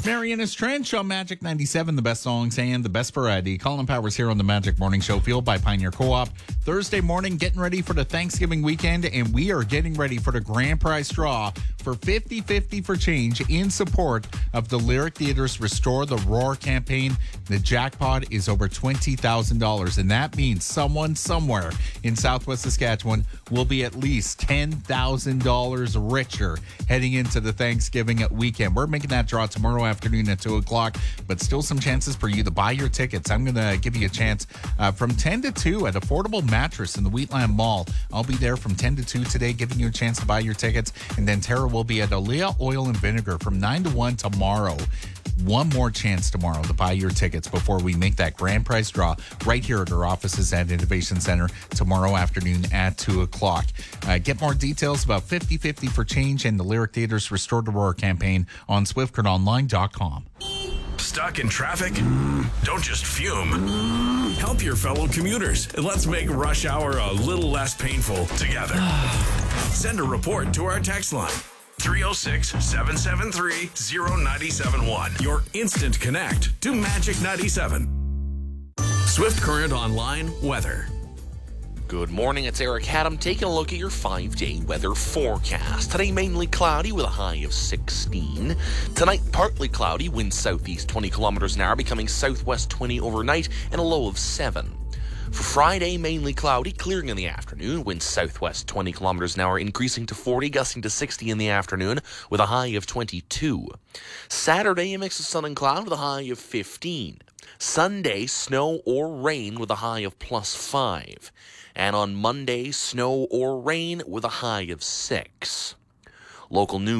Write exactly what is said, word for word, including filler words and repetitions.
Marianas Trench on Magic ninety-seven, the best songs and the best variety. Colin Powers here on the Magic Morning Show, fueled by Pioneer Co-op. Thursday morning, getting ready for the Thanksgiving weekend, and we are getting ready for the grand prize draw for fifty fifty for change in support of the Lyric Theater's Restore the Roar campaign. The jackpot is over twenty thousand dollars, and that means someone somewhere in Southwest Saskatchewan will be at least ten thousand dollars richer heading into the Thanksgiving weekend. We're making that draw tomorrow afternoon at two o'clock, but still some chances for you to buy your tickets. I'm going to give you a chance uh, from ten to two at Affordable Mattress in the Wheatland Mall. I'll be there from ten to two today, giving you a chance to buy your tickets. And then Tara will be at Aaliyah Oil and Vinegar from nine to one tomorrow. One more chance tomorrow to buy your tickets before we make that grand prize draw right here at our offices at Innovation Center tomorrow afternoon at two o'clock. Uh, get more details about fifty fifty for change and the Lyric Theater's Restore the Roar campaign on swift current online dot com. Stuck in traffic? Don't just fume. Help your fellow commuters, and let's make rush hour a little less painful together. Send a report to our text line. three oh six, seven seven three, oh nine seven one. Your instant connect to Magic ninety-seven. Swift Current Online weather. Good morning, it's Eric Haddam taking a look at your five-day weather forecast. Today, mainly cloudy with a high of sixteen. Tonight, partly cloudy, winds southeast twenty kilometers an hour, becoming southwest twenty overnight, and a low of seven. For Friday, mainly cloudy, clearing in the afternoon, winds southwest twenty kilometers an hour, increasing to forty, gusting to sixty in the afternoon, with a high of twenty-two. Saturday, a mix of sun and cloud with a high of fifteen. Sunday, snow or rain with a high of plus five. And on Monday, snow or rain with a high of six. Local news.